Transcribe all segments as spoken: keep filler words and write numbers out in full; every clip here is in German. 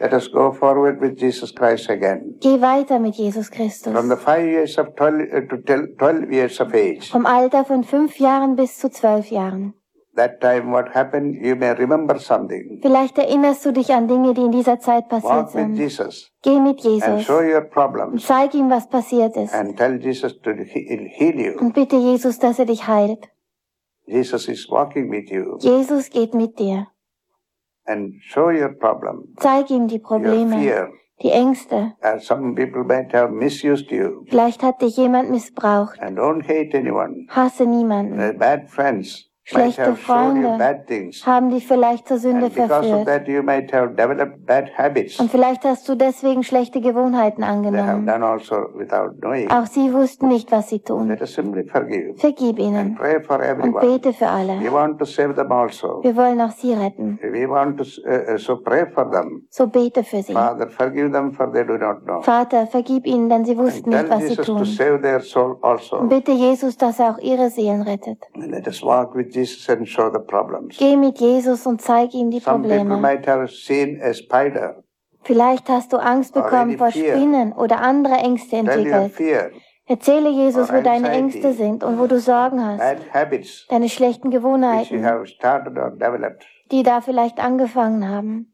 Let us go forward with Jesus Christ again. Geh weiter mit Jesus Christus. From the five years of twelve uh, to twelve years of age. Vom Alter von fünf Jahren bis zu zwölf Jahren. That time what happened, you may remember something. Vielleicht erinnerst du dich an Dinge, die in dieser Zeit passiert Walk sind. with Jesus. Geh mit And Jesus show your und problems. zeig ihm, was passiert ist. And tell Jesus to he- heal you. Und bitte Jesus, dass er dich heilt. Jesus is walking with you. Jesus geht mit dir. And show your problem. Zeig ihm die Your Probleme, fear. die Ängste. And some people might have misused you. Vielleicht hat dich jemand missbraucht. And don't hate anyone. Hasse niemanden. Uh, bad friends might Schlechte have shown you Freunde bad things. haben dich vielleicht zur Sünde And because of verführt. that you might have developed bad habits. Und vielleicht hast du deswegen schlechte Gewohnheiten They have angenommen. done also without knowing. Auch sie wussten nicht, was sie tun. Let us simply forgive. Vergib And ihnen pray for und everyone. bete für We alle. want to save them also. Wir wollen auch sie retten. We want to uh, uh, so pray for them. So bete für sie. Father, forgive them for they do not know. Vater, vergib ihnen, denn sie And wussten nicht, tell was sie Jesus to tun. save their soul Und also. bitte Jesus, dass er auch ihre Seelen rettet. And let us walk with Jesus and show the problems. Geh mit Jesus und zeig ihm die Some people Probleme. might have seen a spider. Vielleicht hast du Angst Or bekommen any vor fear. Spinnen oder andere Ängste Tell your entwickelt. fear, Erzähle Jesus, Or wo deine anxiety. Ängste sind und wo du Sorgen hast. bad habits Deine schlechten which you Gewohnheiten, have started or developed. die da vielleicht angefangen haben.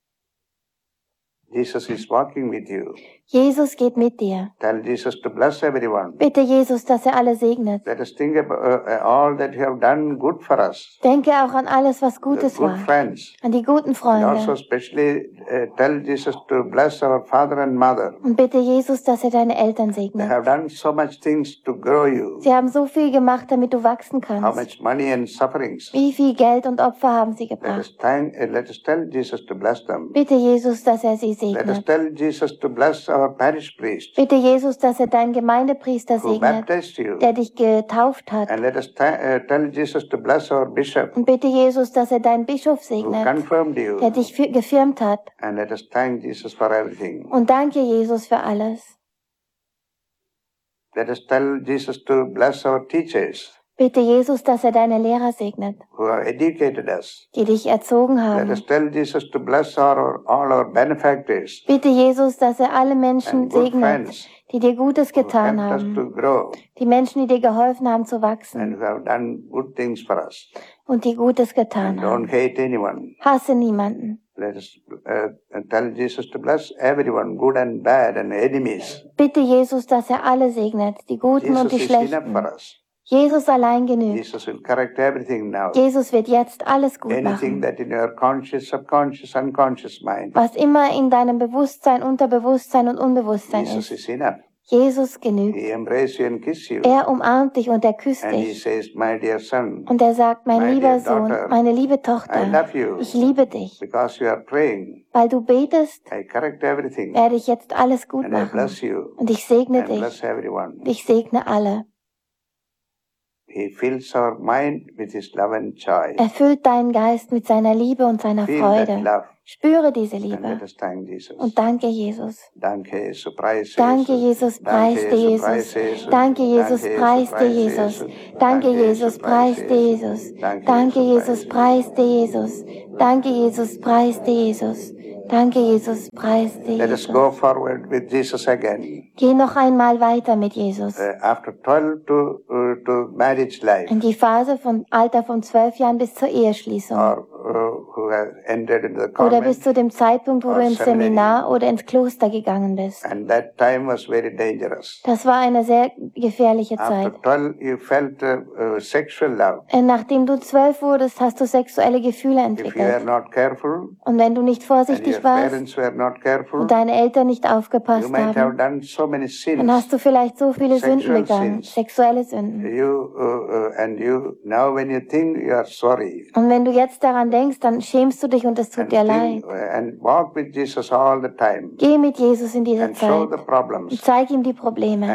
Jesus is walking with you. Jesus geht mit dir. Tell Jesus to bless everyone. Bitte Jesus, dass er alle segnet. Let us think about uh, all that you have done good for us. Denke auch an alles, was The Gutes good war. friends. An die guten And also Freunde. especially uh, tell Jesus to bless our father and mother. Und bitte Jesus, dass er deine Eltern They segnet. have done so much things to grow you. Sie haben so viel gemacht, damit du wachsen How kannst. much money and sufferings. Wie viel Geld und Opfer haben sie Let gebracht? us, thank, uh, let us tell Jesus to bless them. Bitte Jesus, dass er sie Let us segnet. tell Jesus to bless our parish priest Bitte Jesus, dass er deinen Gemeindepriester who segnet, baptized you. der dich getauft hat. And let us th- uh, tell Jesus to bless our bishop Und bitte Jesus, dass er deinen Bischof who segnet, confirmed you. der dich fi- gefirmt hat. And let us thank Jesus for everything. Und danke Jesus für alles. Let us tell Jesus to bless our teachers Bitte Jesus, dass er deine Lehrer segnet, who have educated us. die dich erzogen Let haben. us tell Jesus to bless our, all our benefactors Bitte Jesus, dass er alle Menschen and good segnet, friends die dir Gutes who getan helped us haben. to grow Die Menschen, die dir geholfen haben zu and wachsen who have done good things for us. und die Gutes And getan don't haben. hate anyone. Hasse niemanden. Let us uh, tell Jesus to bless everyone, good and bad, and enemies. Bitte Jesus, dass er alle segnet, die Guten und Jesus die is enough for Schlechten. us. Jesus allein genügt. Jesus will correct everything now. Jesus wird jetzt alles gut Anything machen. that in your conscious, subconscious, unconscious mind, Was immer in deinem Bewusstsein, Unterbewusstsein und Unbewusstsein Jesus ist. is enough. Jesus genügt. He embraces you and kisses you. Er umarmt dich und er küsst And he dich. says, my dear son, Und er sagt, mein My lieber dear Sohn, daughter, meine liebe I Tochter, love you. ich liebe dich. Because you are praying, Weil du betest, I correct everything. werde ich jetzt alles gut And I machen. bless you Und ich segne and dich. bless everyone. Und ich segne alle. He fills our mind with his love and joy. Erfüllt deinen Geist mit seiner Liebe und seiner Feel that Freude. love. Spüre diese And let Liebe. us thank Jesus. Und danke Jesus. Danke, Jesus, preis Danke Jesus, preis dir Jesus. Danke Jesus, preis dir Jesus. Danke Jesus, preis dir Jesus. Danke Jesus, preis dir Jesus. Danke Jesus, preis dir Jesus. Danke Jesus, preis dir Let us go Jesus. forward with Jesus again. Geh noch einmal weiter mit Jesus. Uh, after twelve to, uh, to marriage life, In die Phase vom Alter von zwölf Jahren bis zur Eheschließung. or uh, who have entered into the Oder bis convent, zu dem Zeitpunkt, wo or du ins seminary. Seminar oder ins Kloster gegangen bist. and that time was very dangerous. Das war eine sehr gefährliche After Zeit. twelve, you felt uh, uh, sexual love. Äh, Nachdem du zwölf wurdest, hast du sexuelle Gefühle If you are entwickelt. not careful, Und wenn du nicht and your vorsichtig warst parents were not careful, und deine Eltern nicht you aufgepasst might have haben, done so many dann sins. hast du vielleicht so viele Sünden Sexual begangen, sins. sexuelle Sünden. You uh, uh, and you now when you think you are sorry, Und wenn du jetzt daran denkst, dann schämst du dich und es tut and dir think, leid. uh, and walk with Jesus all the time, Geh mit Jesus in dieser and show Zeit the und problems, zeig ihm die Probleme and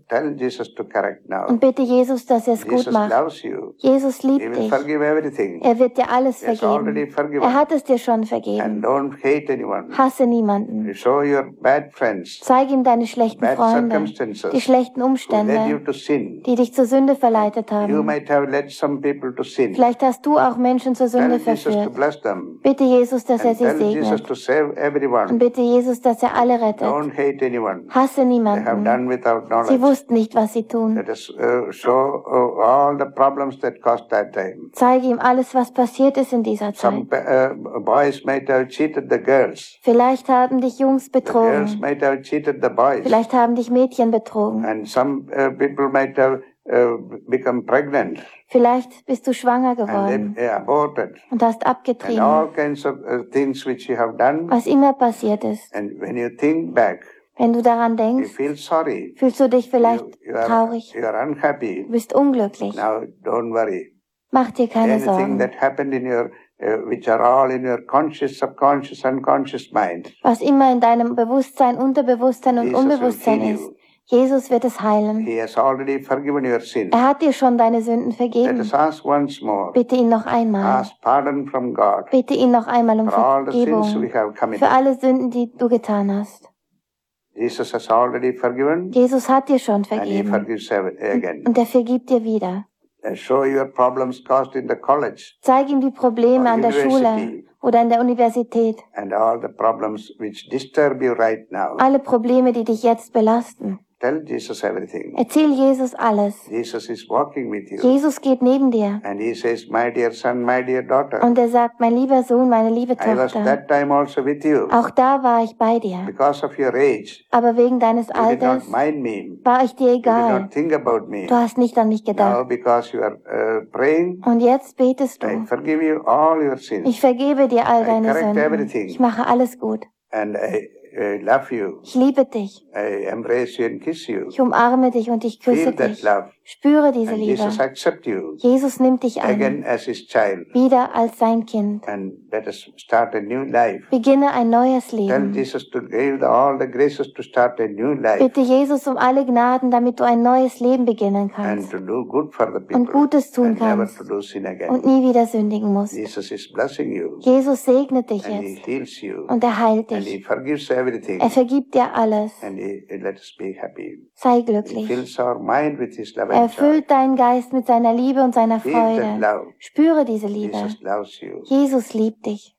tell Jesus to correct now. Und bitte Jesus, dass er es gut Jesus macht. loves you. Jesus He liebt will dich. forgive everything. Er wird dir alles He has already vergeben. forgiven. Er hat es dir schon And vergeben. don't hate anyone. Hasse niemanden. Show your bad friends, Zeig ihm deine schlechten bad Freunde, circumstances, die schlechten who led you Umstände, to sin. die dich zur Sünde verleitet You haben. might have led some people to sin. Vielleicht hast du auch Menschen zur Tell Sünde Jesus to verführt. bless them. Bitte Jesus, dass er And sie tell Jesus segnet. to save Und everyone. bitte Jesus, dass er alle rettet. Don't hate anyone. Hasse They have niemanden. done without Sie knowledge. wussten nicht, was sie tun. Let us uh, show uh, all the problems that caused that time. Zeige ihm alles, was passiert ist in dieser Some Zeit. uh, boys might have cheated the girls. Vielleicht haben dich Jungs The girls betrogen. might have cheated the boys. Vielleicht haben dich Mädchen betrogen. And some uh, people might have uh, become pregnant Vielleicht bist du schwanger and geworden they uh, aborted. und hast And abgetrieben, all kinds of uh, things which you have done. was immer passiert ist. And when you think back, Wenn du daran you denkst, feel sorry. fühlst du dich vielleicht You, you, are, traurig, you are unhappy. du bist unglücklich. Now don't worry. Mach dir keine Anything Sorgen. that happened in your, uh, which are all in your conscious, subconscious, unconscious mind. Was immer in deinem Bewusstsein, Unterbewusstsein und Jesus will Unbewusstsein heal ist, you. Jesus wird es heilen. He has already forgiven your sins. Er hat dir schon deine Sünden Let vergeben. us ask once more. Bitte ihn noch einmal. Ask pardon from God Bitte ihn noch einmal um for all the sins we Vergebung have committed. für alle Sünden, die du getan hast. Jesus has already forgiven Jesus hat dir schon and He vergeben forgives ev- again. und er vergibt dir wieder. And show your problems caused in the college Zeig ihm die Probleme Or an der Schule university. oder an der Universität. and all the problems which disturb you right now. Alle Probleme, die dich jetzt belasten. Tell Jesus everything. Erzähl Jesus alles. Jesus is walking with you. Jesus geht neben dir And He says, my dear son, my dear daughter, und er sagt, mein lieber Sohn, meine liebe I was Tochter, that time also with you. auch da war ich bei dir. Because of your age, Aber wegen deines you did Alters not mind me. war ich dir You did egal. not think about me. Du hast nicht an mich Now, gedacht. because you are uh, praying, Und jetzt betest I du. forgive you all your sins. Ich vergebe dir all I deine correct Sünden. everything. Ich mache alles gut. And I, I love you. Ich liebe dich. I embrace you and kiss you. Ich umarme dich und ich küsse Feel that dich. love. Spüre diese And Liebe. Jesus accept you Jesus nimmt dich again an, as His child. wieder als sein Kind. And let us start a new life. Beginne ein neues Tell Leben. Jesus to give the, all the graces to start a new life Bitte Jesus um alle Gnaden, damit du ein neues Leben beginnen and kannst to do good for the people und Gutes tun and never kannst to do sin again. und nie wieder sündigen musst. Jesus is blessing you Jesus segnet dich and He jetzt heals you und er heilt and He dich. forgives everything Er vergibt dir alles. and He let us be happy. Sei He glücklich. fills our mind with His love Er and joy. erfüllt deinen Geist mit seiner Liebe und seiner Feel that Freude. love. Spüre diese Liebe. Jesus loves you. Jesus liebt dich.